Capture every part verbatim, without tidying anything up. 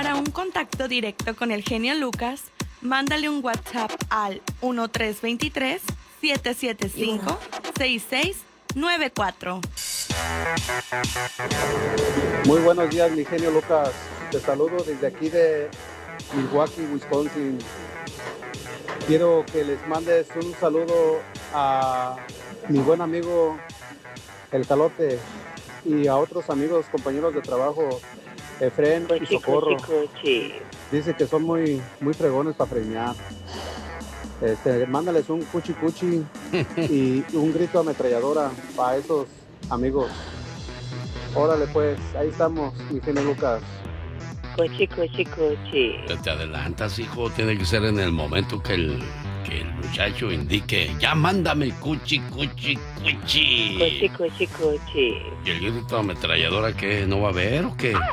Para un contacto directo con el genio Lucas, mándale un WhatsApp al uno tres dos tres, siete siete cinco, seis seis nueve cuatro. Muy buenos días, mi genio Lucas. Te saludo desde aquí de Milwaukee, Wisconsin. Quiero que les mandes un saludo a mi buen amigo El Calote y a otros amigos, compañeros de trabajo, Efren y Socorro. Dice que son muy, muy fregones para freñar. Este, mándales un cuchi cuchi y un grito ametralladora para esos amigos. Órale pues, ahí estamos, mi genio Lucas. Coche, coche, coche. Te adelantas, hijo, tiene que ser en el momento que el, que el muchacho indique, ya mándame el cuchi, cuchi, cuchi. Coche, coche, coche. ¿Y el grito ametralladora qué? ¿No va a haber o qué?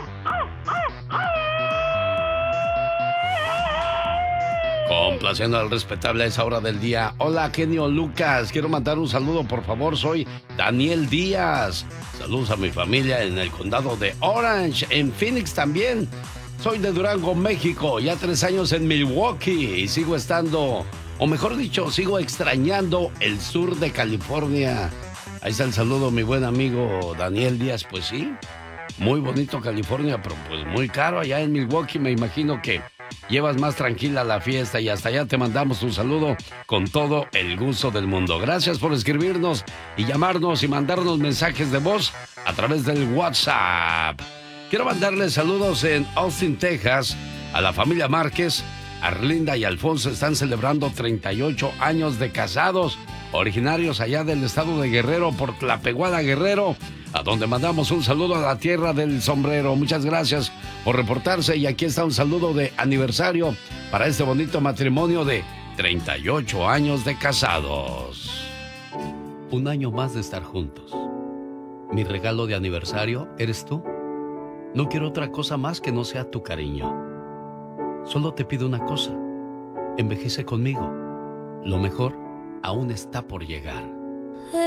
Complaciendo al respetable a esa hora del día. Hola, genio Lucas. Quiero mandar un saludo, por favor. Soy Daniel Díaz. Saludos a mi familia en el condado de Orange, en Phoenix también. Soy de Durango, México. Ya tres años en Milwaukee y sigo estando, o mejor dicho, sigo extrañando el sur de California. Ahí está el saludo, mi buen amigo Daniel Díaz. Pues sí, muy bonito California, pero pues muy caro allá en Milwaukee. Me imagino que llevas más tranquila la fiesta y hasta allá te mandamos un saludo con todo el gusto del mundo. Gracias por escribirnos y llamarnos y mandarnos mensajes de voz a través del WhatsApp. Quiero mandarles saludos en Austin, Texas, a la familia Márquez. Arlinda y Alfonso están celebrando treinta y ocho años de casados, originarios allá del estado de Guerrero, por Tlapehuala, Guerrero, a donde mandamos un saludo a la tierra del sombrero. Muchas gracias por reportarse y aquí está un saludo de aniversario para este bonito matrimonio de treinta y ocho años de casados. Un año más de estar juntos. Mi regalo de aniversario eres tú. No quiero otra cosa más que no sea tu cariño. Solo te pido una cosa. Envejece conmigo. Lo mejor aún está por llegar.